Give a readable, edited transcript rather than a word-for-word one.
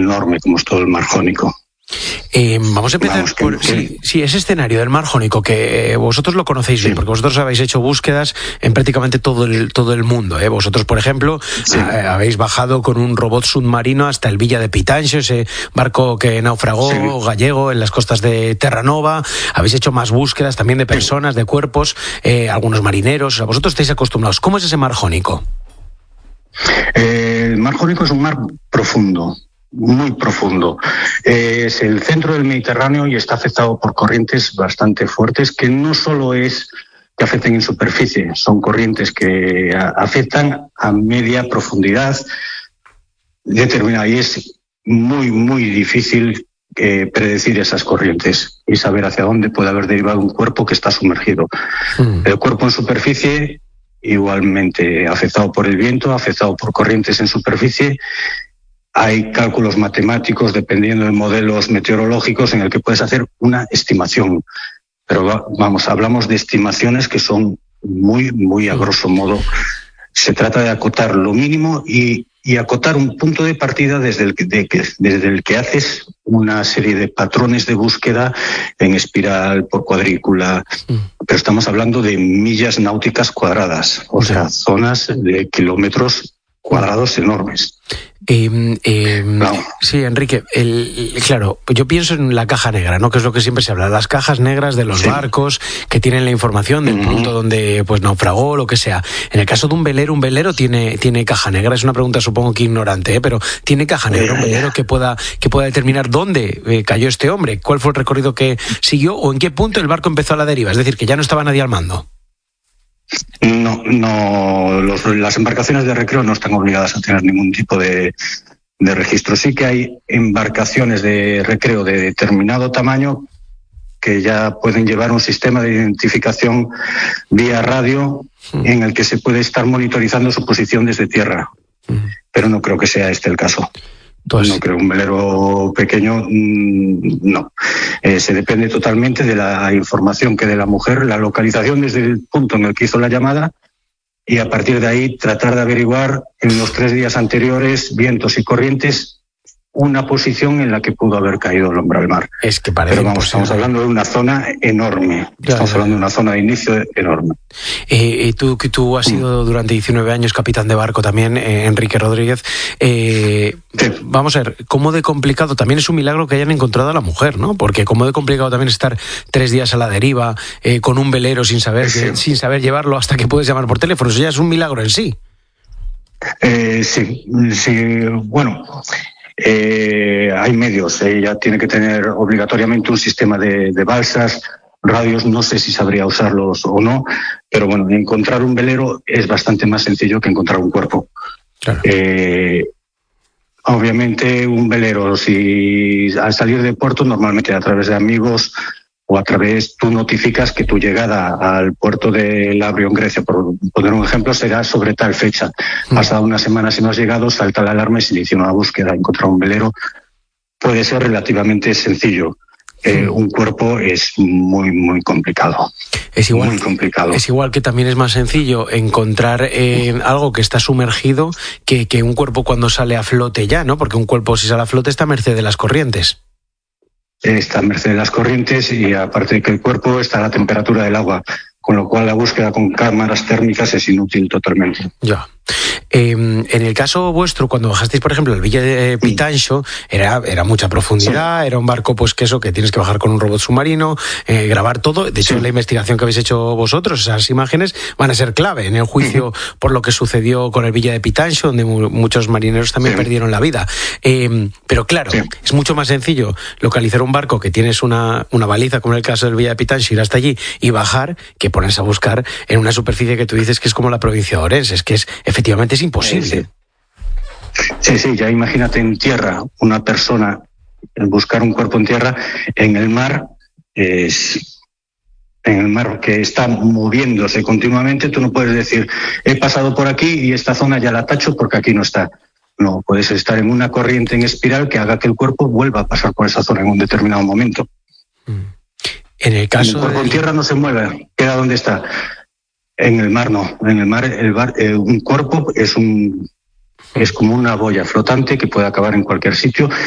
enorme como es todo el mar Jónico. Vamos a empezar por ese escenario del mar Jónico, que vosotros lo conocéis bien, porque vosotros habéis hecho búsquedas en prácticamente todo el mundo. Vosotros, por ejemplo, habéis bajado con un robot submarino hasta el Villa de Pitanxo, ese barco que naufragó gallego en las costas de Terranova. Habéis hecho más búsquedas también de personas, de cuerpos, algunos marineros. O sea, vosotros estáis acostumbrados. ¿Cómo es ese mar Jónico? El mar Jónico es un mar profundo, muy profundo. Es el centro del Mediterráneo y está afectado por corrientes bastante fuertes, que no solo es que afecten en superficie, son corrientes que afectan a media profundidad determinada, y es muy, muy difícil predecir esas corrientes y saber hacia dónde puede haber derivado un cuerpo que está sumergido. El cuerpo en superficie, igualmente afectado por el viento, afectado por corrientes en superficie. Hay cálculos matemáticos, dependiendo de modelos meteorológicos, en el que puedes hacer una estimación. Pero hablamos de estimaciones que son muy, muy a grosso modo. Se trata de acotar lo mínimo y acotar un punto de partida desde el que haces una serie de patrones de búsqueda en espiral, por cuadrícula. Pero estamos hablando de millas náuticas cuadradas, o sea, zonas de kilómetros cuadrados enormes. Sí, Enrique, claro, yo pienso en la caja negra, ¿no? Que es lo que siempre se habla, las cajas negras de los barcos que tienen la información del punto donde pues naufragó, lo que sea. En el caso de un velero tiene caja negra. Es una pregunta supongo que ignorante, pero ¿tiene caja negra un velero que pueda determinar dónde cayó este hombre? ¿Cuál fue el recorrido que siguió o en qué punto el barco empezó a la deriva? Es decir, que ya no estaba nadie al mando. No, las embarcaciones de recreo no están obligadas a tener ningún tipo de registro. Sí que hay embarcaciones de recreo de determinado tamaño que ya pueden llevar un sistema de identificación vía radio en el que se puede estar monitorizando su posición desde tierra. Pero no creo que sea este el caso. No creo, un velero pequeño, no. Se depende totalmente de la información que dé la mujer, la localización desde el punto en el que hizo la llamada, y a partir de ahí tratar de averiguar en los 3 días anteriores, vientos y corrientes, una posición en la que pudo haber caído el hombre al mar. Es que parece imposible. Estamos hablando de una zona enorme. Estamos hablando de una zona de inicio enorme. Tú has sido durante 19 años capitán de barco también, Enrique Rodríguez. Vamos a ver, cómo de complicado, también es un milagro que hayan encontrado a la mujer, ¿no? Porque cómo de complicado también estar 3 días a la deriva, con un velero sin saber llevarlo hasta que puedes llamar por teléfono. Eso ya es un milagro en sí. Sí, bueno... hay medios, ella tiene que tener obligatoriamente un sistema de balsas, radios, no sé si sabría usarlos o no, pero bueno, encontrar un velero es bastante más sencillo que encontrar un cuerpo. Claro. Obviamente un velero, si al salir de puerto, normalmente a través de amigos o a través, tú notificas que tu llegada al puerto de Labrio en Grecia, por poner un ejemplo, será sobre tal fecha. Pasada una semana, si no has llegado, salta la alarma y se inicia una búsqueda. Encontrar un velero puede ser relativamente sencillo. Un cuerpo es muy, muy complicado. Muy complicado. Es igual que también es más sencillo encontrar algo que está sumergido que un cuerpo cuando sale a flote ya, ¿no? Porque un cuerpo, si sale a flote, está a merced de las corrientes. Está a merced de las corrientes y aparte de que el cuerpo está a la temperatura del agua, con lo cual la búsqueda con cámaras térmicas es inútil totalmente. Ya. En el caso vuestro, cuando bajasteis, por ejemplo, el Villa de Pitanxo, era mucha profundidad, era un barco pues que tienes que bajar con un robot submarino, grabar todo. De hecho, la investigación que habéis hecho vosotros, esas imágenes van a ser clave en el juicio por lo que sucedió con el Villa de Pitanxo, donde muchos marineros también perdieron la vida. Pero claro, es mucho más sencillo localizar un barco que tienes una baliza, como en el caso del Villa de Pitanxo, ir hasta allí y bajar, que ponerse a buscar en una superficie que tú dices que es como la provincia de Orense. Es que efectivamente es imposible. Sí, ya imagínate en tierra una persona buscar un cuerpo en tierra. En el mar que está moviéndose continuamente, tú no puedes decir he pasado por aquí y esta zona ya la tacho porque aquí no está. No, puedes estar en una corriente en espiral que haga que el cuerpo vuelva a pasar por esa zona en un determinado momento. En el caso el cuerpo en tierra no se mueve, queda donde está. En el mar no. En el mar un cuerpo es como una boya flotante que puede acabar en cualquier sitio